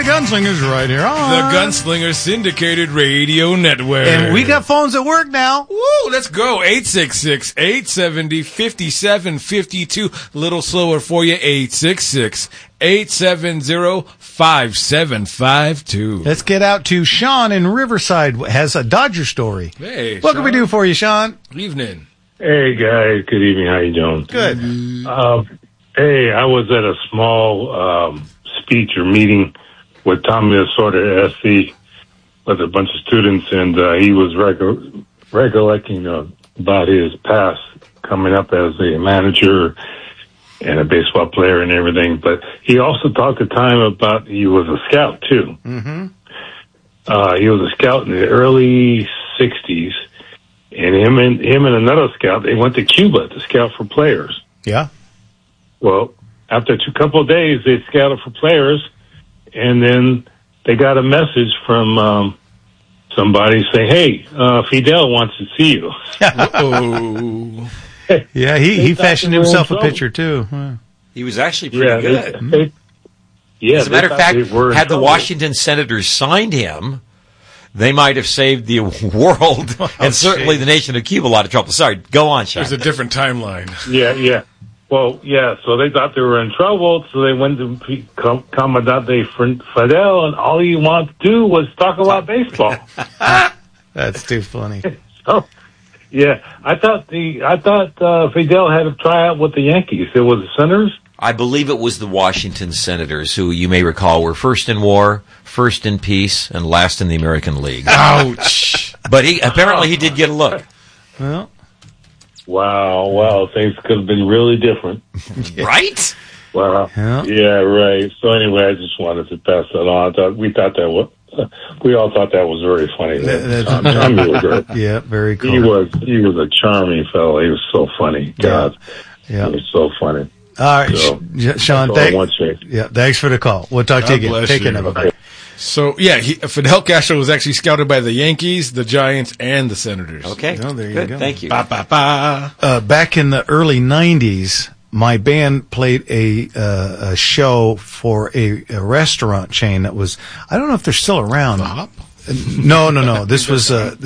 Gunslingers right here on the Gunslinger Syndicated Radio Network. And we got phones at work now. Woo, let's go. 866-870-5752. A little slower for you. 866-870-5752. Let's get out to Sean in Riverside. Has a Dodger story. Hey, what can we do for you, Sean? Evening. Hey, guys. Good evening. How you doing? Good. Hey, I was at a small speech or meeting with Tommy Lasorda, SC, with a bunch of students, and he was recollecting about his past coming up as a manager and a baseball player and everything. But he also talked at the time about he was a scout, too. Mm-hmm. He was a scout in the early 60s, and him and another scout, they went to Cuba to scout for players. Yeah. Well, after a couple of days, they scouted for players, and then they got a message from somebody saying, "Hey, Fidel wants to see you." Yeah, he fashioned himself a pitcher too. He was actually pretty good. As a matter of fact, had the Washington Senators signed him, they might have saved the world and certainly the nation of Cuba a lot of trouble. Sorry, go on, Sean. There's a different timeline. Yeah. Well, yeah, so they thought they were in trouble, so they went to Comandante Fidel, and all he wanted to do was talk about baseball. That's too funny. So, yeah, I thought Fidel had to try out with the Yankees. It was the Senators? I believe it was the Washington Senators, who you may recall were first in war, first in peace, and last in the American League. Ouch! But apparently he did get a look. Well. Wow, things could have been really different. Right? Wow. Yeah, right. So anyway, I just wanted to pass that on. We all thought that was very funny. Tommy was great. Yeah, very cool. He was a charming fellow. He was so funny. God. Yeah. He was so funny. All right, Sean, thanks for the call. We'll talk to you again. Take care, everybody. So, yeah, Fidel Castro was actually scouted by the Yankees, the Giants, and the Senators. Okay. Oh, there you Good. go. Thank you. Back in the early 90s, my band played a show for a restaurant chain that was, I don't know if they're still around. The Hop? No. This was a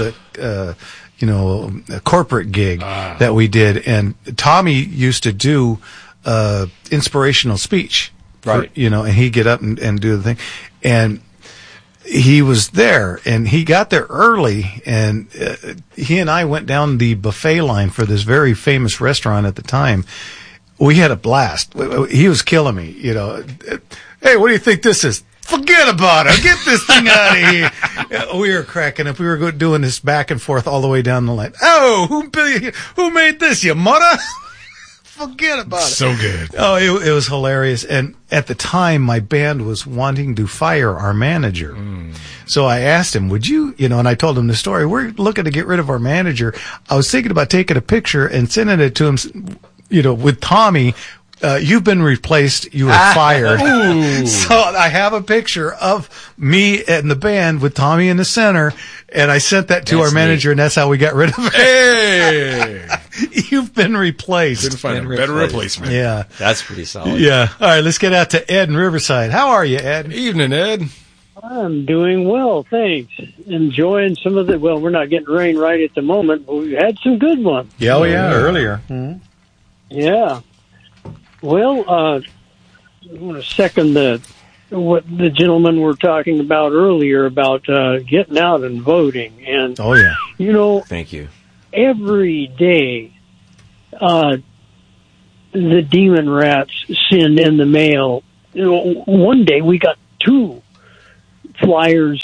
corporate gig that we did, and Tommy used to do inspirational speech. Right. And he'd get up and do the thing. And he was there, and he got there early, and he and I went down the buffet line for this very famous restaurant at the time. We had a blast. He was killing me, Hey, what do you think this is? Forget about it. Get this thing out of here. We were cracking up. We were doing this back and forth all the way down the line. Oh, who made this, your mother? Forget about it. So good. Oh, it was hilarious. And at the time, my band was wanting to fire our manager. So I asked him, would you, and I told him the story. We're looking to get rid of our manager. I was thinking about taking a picture and sending it to him, with Tommy. You've been replaced. You were fired. So I have a picture of me and the band with Tommy in the center, and I sent that to our manager, and that's how we got rid of it. Hey! You've been replaced. Couldn't find a better replacement. Yeah. That's pretty solid. Yeah. All right, let's get out to Ed in Riverside. How are you, Ed? Evening, Ed. I'm doing well, thanks. Enjoying some of we're not getting rain right at the moment, but we had some good ones. Yeah, earlier. Mm-hmm. Yeah. Well, I want to second what the gentlemen were talking about earlier about getting out and voting. And, thank you. Every day the demon rats send in the mail. One day we got 2 flyers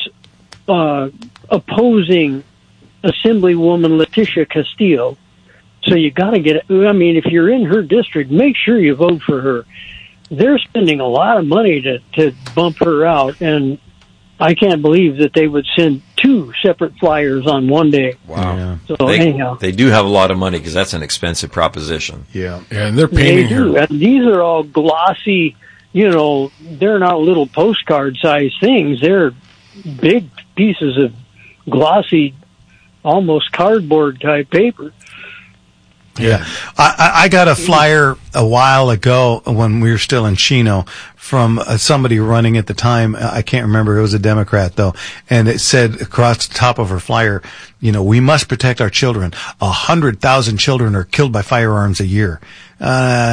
opposing Assemblywoman Leticia Castillo. So you got to get it. I mean, if you're in her district, make sure you vote for her. They're spending a lot of money to bump her out, and I can't believe that they would send 2 separate flyers on one day. Wow. Yeah. So anyhow, they do have a lot of money because that's an expensive proposition. Yeah. And they're painting her. And these are all glossy, they're not little postcard-sized things. They're big pieces of glossy, almost cardboard-type paper. Yeah. I got a flyer a while ago when we were still in Chino from somebody running at the time. I can't remember. It was a Democrat though. And it said across the top of her flyer, we must protect our children. 100,000 children are killed by firearms a year. Don't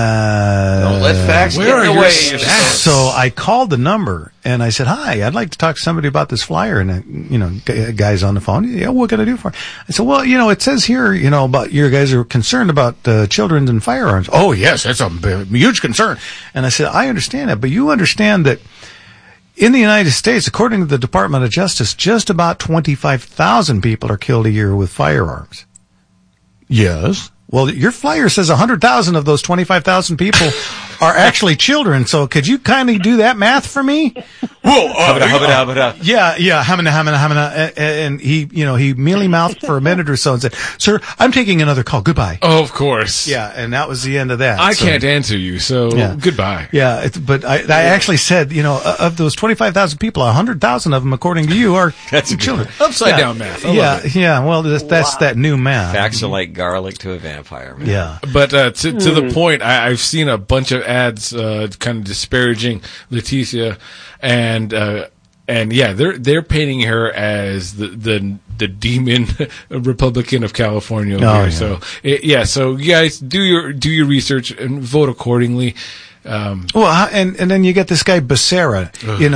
let facts get in the way. So I called the number and I said, "Hi, I'd like to talk to somebody about this flyer." And guys on the phone. "Yeah, what can I do for it?" I said, "Well, it says here, about your guys are concerned about children and firearms." "Oh, yes, that's a huge concern." And I said, "I understand that, but you understand that in the United States, according to the Department of Justice, just about 25,000 people are killed a year with firearms." "Yes." "Well, your flyer says 100,000 of those 25,000 people are actually children. So could you kindly do that math for me?" Hubba-da. Yeah, hamina. And he mealy-mouthed for a minute or so and said, "Sir, I'm taking another call. Goodbye." Oh, of course. Yeah, and that was the end of that. I can't answer you, so goodbye. Yeah, but I actually said, of those 25,000 people, 100,000 of them, according to you, are children. Upside down math. Yeah. Well, that's that new math. Facts are like garlic to a vampire, man. Yeah. But to the point, I've seen a bunch of ads kind of disparaging Leticia, and they're painting her as the demon Republican of California over here. Yeah. So you guys do your research and vote accordingly. And then you get this guy Becerra.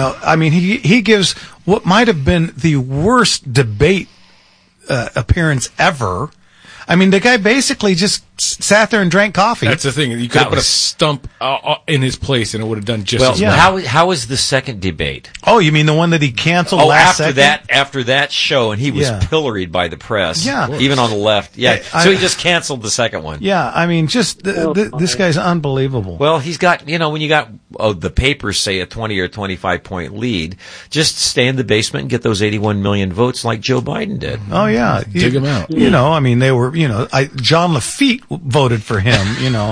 He gives what might have been the worst debate appearance ever. The guy basically just sat there and drank coffee. That's the thing. You could have put a stump in his place, and it would have done just as well. How was the second debate? Oh, you mean the one that he canceled last second? After that show, and he was pilloried by the press, even on the left. Yeah, so he just canceled the second one. Yeah, this guy's unbelievable. Well, he's got, when you got the papers say a 20 or 25 point lead, just stay in the basement and get those 81 million votes like Joe Biden did. Oh, yeah. Dig him out. They were, John Lafitte voted for him,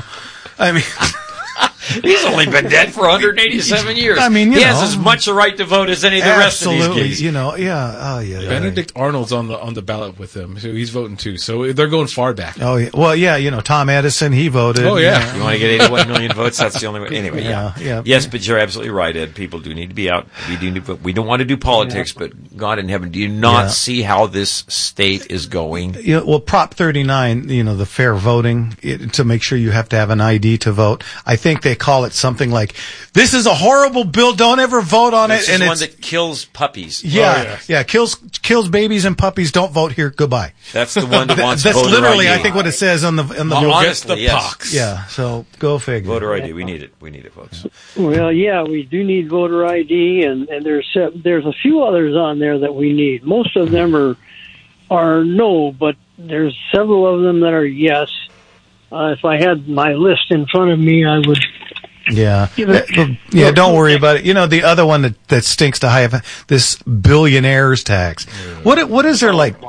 He's only been dead for 187 years. He has as much a right to vote as any of the rest of these guys. Benedict Arnold's on the ballot with them, so he's voting too. So they're going far back. Oh, yeah. Well, Tom Edison, he voted. Oh, yeah. You want to get 81 million votes? That's the only way. Anyway, yeah. Yes, but you're absolutely right, Ed. People do need to be out. We don't want to do politics, but God in heaven, do you not see how this state is going? Prop 39, the fair voting, to make sure you have to have an ID to vote. I think they call it something like, "This is a horrible bill. Don't ever vote on it." And it's one that kills puppies. Kills babies and puppies. Don't vote here. Goodbye. That's the one that wants That's voter literally, ID. I think, what it says on the. Honestly, pox. Yeah. So go figure. Voter ID. We need it. We need it, folks. Well, yeah, we do need voter ID, and there's a few others on there that we need. Most of them are no, but there's several of them that are yes. If I had my list in front of me, I would. Yeah. Don't worry about it. The other one that stinks to high, this billionaires tax. Yeah. What is there, like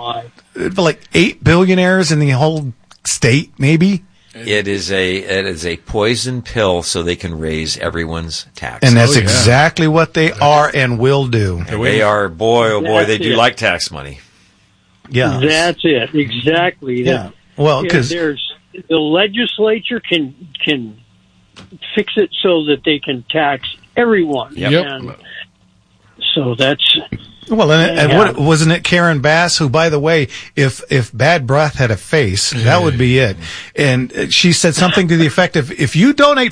8 billionaires in the whole state, maybe? It is a poison pill so they can raise everyone's taxes. And that's exactly what they are and will do. And they are, they do like tax money. Yeah. That's it. Exactly. Yeah. Well, because the legislature can fix it so that they can tax everyone. Yep. And so that's... Well, and wasn't it Karen Bass, who, by the way, if bad breath had a face, that would be it. And she said something to the effect of, if you donate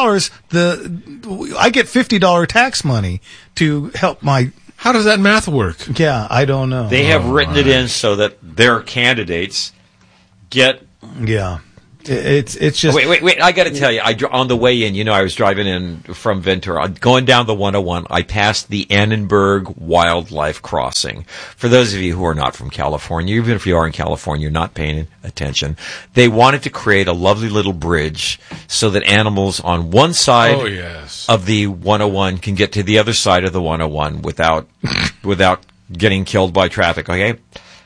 $5, I get $50 tax money to help my... How does that math work? Yeah, I don't know. They have written it in so that their candidates get... Yeah. It's just... Wait, I got to tell you, on the way in, I was driving in from Ventura, going down the 101, I passed the Annenberg Wildlife Crossing. For those of you who are not from California, even if you are in California, you're not paying attention, they wanted to create a lovely little bridge so that animals on one side of the 101 can get to the other side of the 101 without getting killed by traffic, okay?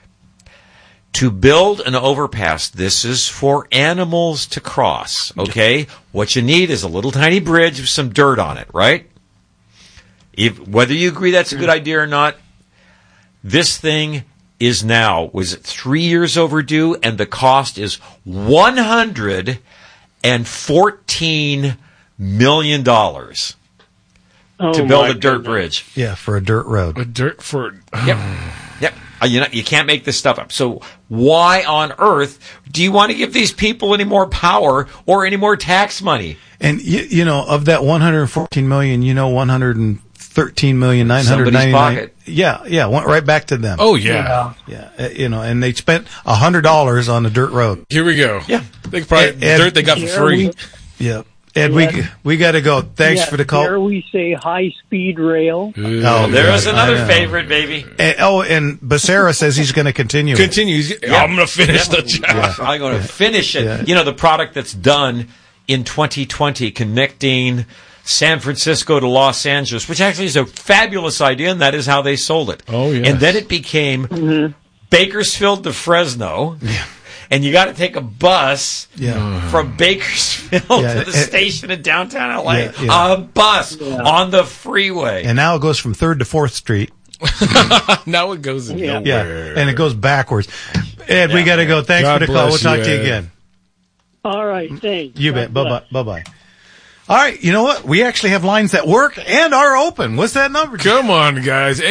To build an overpass, this is for animals to cross, okay? What you need is a little tiny bridge with some dirt on it, right? Whether you agree that's a good idea or not, this thing was it 3 years overdue, and the cost is $180 $14 million to build a dirt bridge. Yeah, for a dirt road. A dirt for... Yep. You can't make this stuff up. So why on earth do you want to give these people any more power or any more tax money? And you know, of that 114 million, 113,999,000. Somebody's pocket. Yeah, went right back to them. Oh, yeah. And they spent $100 on the dirt road. Here we go. Yeah. They probably dirt they got for free. Yeah. Ed, we got to go. Thanks for the call. Dare we say high-speed rail? There's another favorite, baby. And Becerra says he's going to continue. I'm going to finish the job. I'm going to finish it. Yeah. You know, the product that's done in 2020 connecting San Francisco to Los Angeles, which actually is a fabulous idea, and that is how they sold it. Oh, yes. And then it became Bakersfield to Fresno. Yeah. And you got to take a bus Yeah. from Bakersfield to the station in downtown LA. Yeah. A bus on the freeway. And now it goes from 3rd to 4th Street. Now it goes nowhere. Yeah. And it goes backwards. Ed, we got to go. Thanks God for the call. We'll bless talk you, to you Ed. again. All right, thanks. You bet. Bye-bye. Bye-bye. All right, you know what? We actually have lines that work and are open. What's that number? Come on, guys.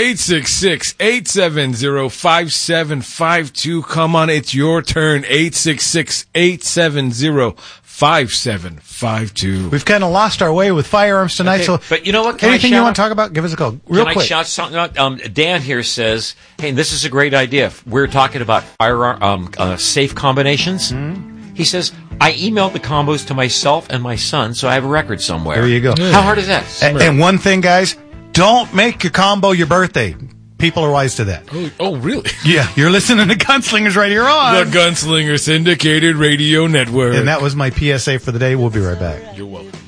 866-870-5752. Come on, it's your turn. 866-870-5752. We've kind of lost our way with firearms tonight, so but you know what? anything you want to talk about, give us a call. Real Can quick. I shout something out? Dan here says, hey, this is a great idea. We're talking about firearm safe combinations. He says, I emailed the combos to myself and my son, so I have a record somewhere. There you go. How hard is that? And one thing, guys, don't make a combo your birthday. People are wise to that. Oh, really? Yeah, you're listening to Gunslingers right here on The Gunslinger Syndicated Radio Network. And that was my PSA for the day. We'll be right back. You're welcome.